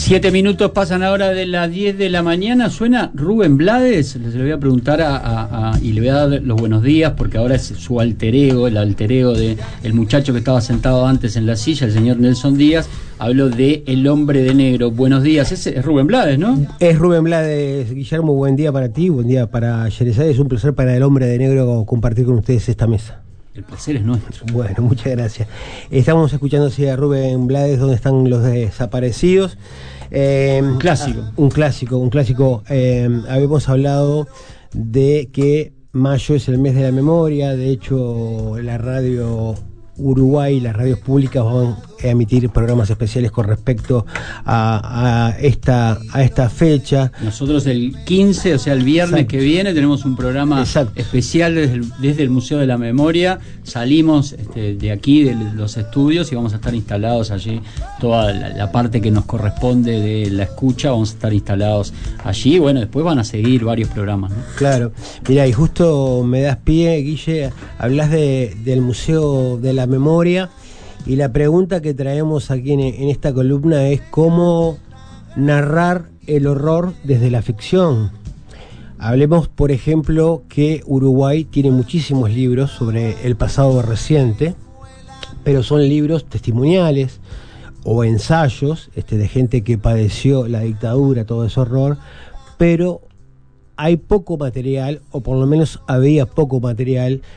7 minutos pasan ahora de las 10 de la mañana. Suena Rubén Blades. Le voy a preguntar y le voy a dar los buenos días, porque ahora es su alter ego, el alter ego de el muchacho que estaba sentado antes en la silla, el señor Nelson Díaz. Hablo de El Hombre de Negro. Buenos días. Ese es Rubén Blades, ¿no? Es Rubén Blades, Guillermo. Buen día para ti, buen día para Yerezade. Es un placer para El Hombre de Negro compartir con ustedes esta mesa. El placer es nuestro. Bueno, muchas gracias. Estamos escuchando a Rubén Blades, ¿Dónde están los desaparecidos? Un clásico. Un clásico. Habíamos hablado de que mayo es el mes de la memoria. De hecho, la radio Uruguay, las radios públicas van a emitir programas especiales con respecto a esta fecha. Nosotros el 15, o sea el viernes que viene, tenemos un programa especial desde el Museo de la Memoria. Salimos de aquí, de los estudios, y vamos a estar instalados allí. Toda la parte que nos corresponde de la escucha, vamos a estar instalados allí. Bueno, después van a seguir varios programas, ¿no? Claro. Mira, y justo me das pie, Guille, hablas del Museo de la Memoria. Y la pregunta que traemos aquí en esta columna es cómo narrar el horror desde la ficción. Hablemos, por ejemplo, que Uruguay tiene muchísimos libros sobre el pasado reciente, pero son libros testimoniales o ensayos de gente que padeció la dictadura, todo ese horror, pero hay poco material, o por lo menos había poco material